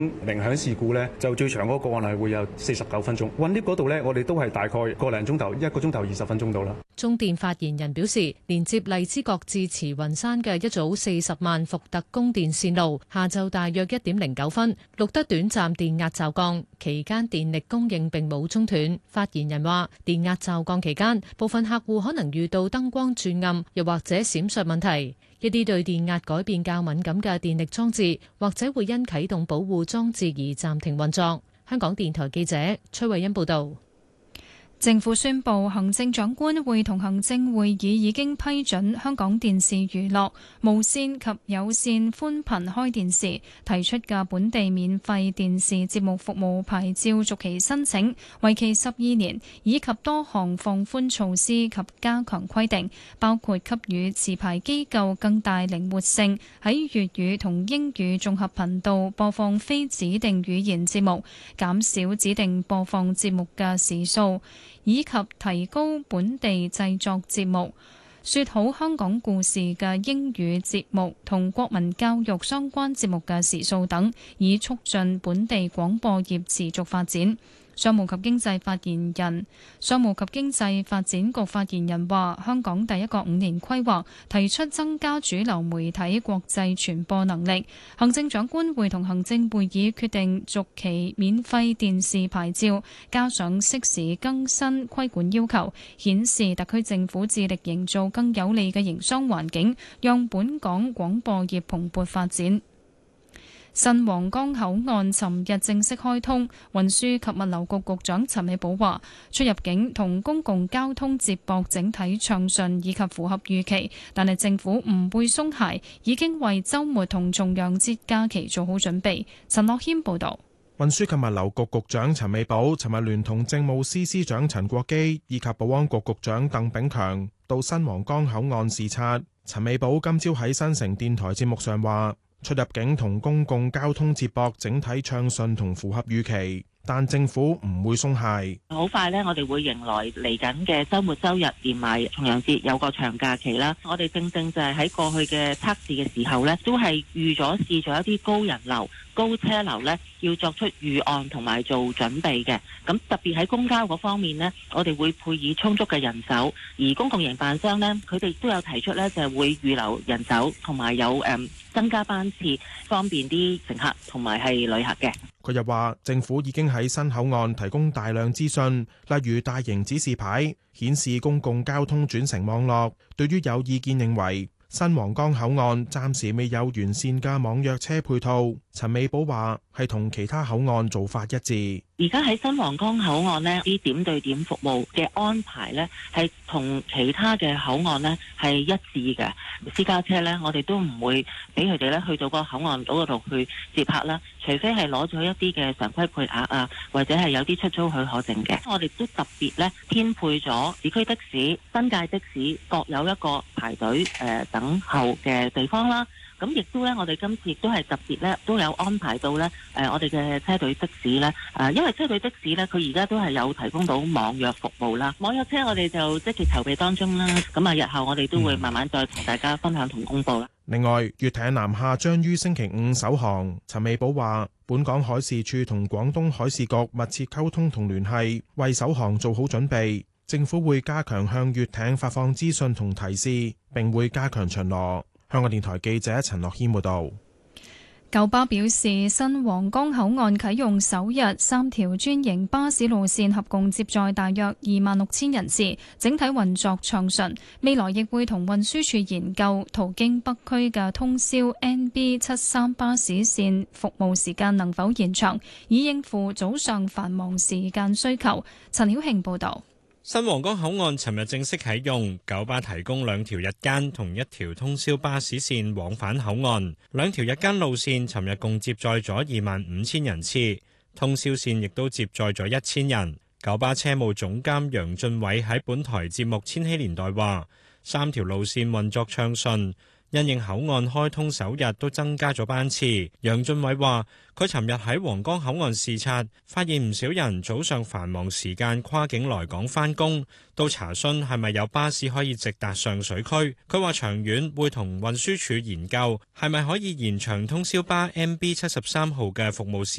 鳴響事故呢，就最長嗰個案係會有49分鐘。運 lift 嗰度呢，我哋都係大概個零鐘頭，1個鐘頭20分鐘到啦。 中電發言人表示，連接荔枝角至慈雲山嘅一組40萬伏特供電線路，下晝大約1點09分錄得短暫電壓驟降，期間電力供應並冇中斷。發言人話，電壓驟降期間，部分客戶可能遇到燈光轉暗，又或者閃爍問題。一啲對電壓改變較敏感嘅電力裝置，或者會因啟動保護裝置而暫停運作。香港電台記者崔慧欣報道。 政府宣布，行政長官會同行政會議已經批准香港電視娛樂無線及有線寬頻開電視提出嘅本地免費電視節目服務牌照續期申請，為期12年，以及多項放寬措施及加強規定，包括給予持牌機構更大靈活性，喺粵語同英語綜合頻道播放非指定語言節目，減少指定播放節目嘅時數，以及提高本地製作節目、說好香港故事嘅英語節目同國民教育相關節目嘅時數等，以促進本地廣播業持續發展。商務及經濟發展局發言人話，香港第一個5年規劃提出增加主流媒體國際傳播能力。行政長官會同行政會議決定續期免費電視牌照，加上適時更新規管要求，顯示特區政府致力營造更有利嘅營商環境，讓本港廣播業蓬勃發展。新皇崗口岸尋日正式開通，運輸及物流局局長陳美寶話，出入境同公共交通接駁整體暢順以及符合預期，但係政府唔會鬆懈，已經為週末同重陽節假期做好準備。陳樂軒報導。 運輸及物流局局長陳美寶尋日聯同政務司司長陳國基以及保安局局長鄧炳強到新皇崗口岸視察。陳美寶今朝喺新城電台節目上話，出入境同公共交通接駁整體暢順同符合預期，但政府唔會鬆懈。 好快呢，我哋會迎來嚟緊嘅週末週日，連埋重陽節有個長假期啦。我哋正正就係喺過去嘅測試嘅時候呢，都係預咗試咗一啲高人流、高車流呢，要作出預案同埋做準備嘅。咁特別喺公交嗰方面呢，我哋會配以充足嘅人手，而公共營辦商呢，佢哋都有提出呢，就係會預留人手同埋有增加班次，方便啲乘客同埋係旅客嘅。 佢又話，政府已經喺新口岸提供大量資訊，例如大型指示牌顯示公共交通轉乘網絡。對於有意見認為新皇崗口岸暫時未有完善嘅網約車配套，陳美寶話係同其他口岸做法一致。 而家喺新皇崗口岸呢啲點對點服務嘅安排呢，係同其他嘅口岸呢係一致嘅。私家車呢，我哋都唔會俾佢哋呢去到個口岸嗰度去接客啦，除非係攞咗一啲嘅常規配額啊，或者係有啲出租許可證嘅。我哋都特別呢編配咗市區的士、新界的士各有一個排隊等候嘅地方啦。咁亦都咧，我哋今次亦都係特別咧，都有安排到咧，我哋嘅車隊的士咧，因為車隊的士咧，佢而家都係有提供到網約服務啦。網約車我哋就積極籌備當中啦。咁啊，日後我哋都會慢慢再同大家分享同公佈啦。 另外，粵艇南下將於星期5首航。陳美寶話，本港海事處同廣東海事局密切溝通同聯繫，為首航做好準備。政府會加強向粵艇發放資訊同提示，並會加強巡邏。香港電台記者陳樂軒報導。 九巴表示，新皇崗口岸啟用首日，3條專營巴士路線合共接載大約26,000人次，整體運作暢順。未來亦會同運輸署研究途經北區嘅通宵 NB73 巴士線服務時間能否延長，以應付早上繁忙時間需求。陳曉慶報導。 新皇崗口岸尋日正式啟用，九巴提供2條日間同1條通宵巴士線往返口岸。2條日間路線尋日共接載咗25,000人次，通宵線亦都接載咗1000人。九巴車務總監楊俊偉喺本台節目《千禧年代》話：3條路線運作暢順， 因應口岸開通首日都增加咗班次。楊俊偉話：佢尋日喺皇崗口岸視察，發現唔少人早上繁忙時間跨境來港返工，都查詢係咪有巴士可以直達上水區。佢話長遠會同運輸署研究係咪可以延長通宵巴 MB 73號嘅服務時